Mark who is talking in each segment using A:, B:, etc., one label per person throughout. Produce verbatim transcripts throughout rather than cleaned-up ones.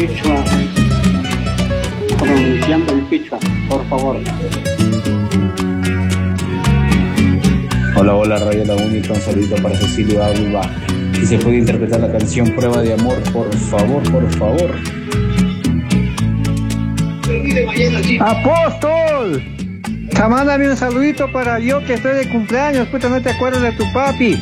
A: Quichua, pronunciando el Quichua, por favor.
B: Hola, hola, Radio La Única, un saludito para Cecilio Ávila. Si se puede interpretar la canción Prueba de Amor, por favor, por favor.
C: ¡Apóstol! Mándame un saludito para yo que estoy de cumpleaños, puta, no te acuerdas de tu papi.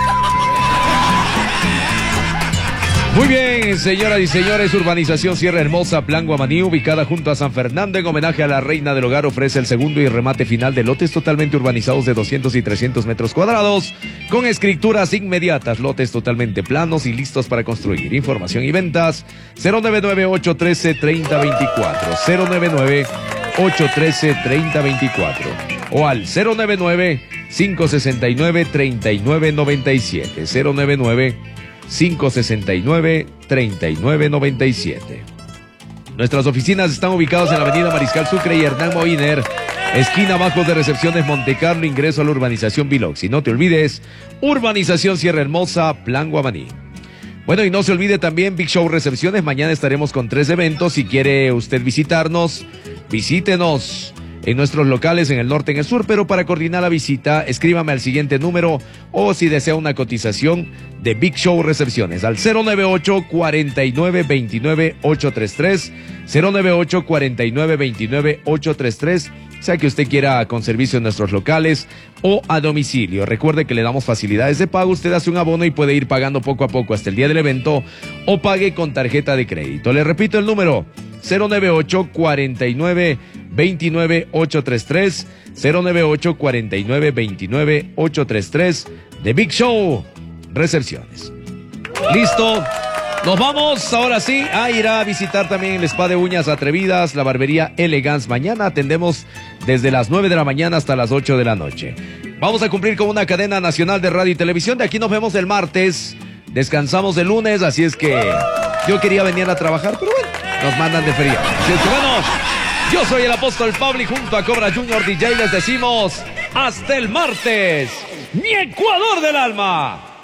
D: Muy bien, señoras y señores, Urbanización Sierra Hermosa, Plan Guamaní, ubicada junto a San Fernando, en homenaje a la reina del hogar, ofrece el segundo y remate final de lotes totalmente urbanizados de doscientos y trescientos metros cuadrados, con escrituras inmediatas, lotes totalmente planos y listos para construir. Información y ventas, cero nueve nueve, ocho uno tres, tres cero dos cuatro, cero nueve nueve, ocho uno tres, tres cero dos cuatro, o al cero nueve nueve, cinco seis nueve, tres nueve nueve siete, cero nueve nueve, cinco seis nueve, tres nueve nueve siete. Nuestras oficinas están ubicadas en la avenida Mariscal Sucre y Hernán Moiner, esquina abajo de Recepciones Montecarlo, ingreso a la urbanización Biloxi. No te olvides, Urbanización Sierra Hermosa, Plan Guamaní. Bueno, y no se olvide también Big Show Recepciones. Mañana estaremos con tres eventos. Si quiere usted visitarnos, visítenos en nuestros locales en el norte y en el sur, pero para coordinar la visita, escríbame al siguiente número o si desea una cotización de Big Show Recepciones al cero nueve ocho, cuatro nueve, dos nueve, ocho tres tres, cero nueve ocho, cuatro nueve, dos nueve, ocho tres tres, sea que usted quiera con servicio en nuestros locales o a domicilio. Recuerde que le damos facilidades de pago, usted hace un abono y puede ir pagando poco a poco hasta el día del evento o pague con tarjeta de crédito. Le repito el número, cero nueve ocho, cuatro nueve, dos nueve, ocho tres tres, cero nueve ocho, cuatro nueve, dos nueve, ocho tres tres, de Big Show Recepciones. Listo, nos vamos ahora sí a ir a visitar también el spa de uñas atrevidas, la barbería Elegance. Mañana atendemos desde las nueve de la mañana hasta las ocho de la noche. Vamos a cumplir con una cadena nacional de radio y televisión. De aquí nos vemos el martes, descansamos el lunes, así es que yo quería venir a trabajar, pero bueno, nos mandan de feria. Así es que bueno, yo soy el Apóstol Pablo y junto a Cobra Junior D J les decimos hasta el martes, mi Ecuador del alma.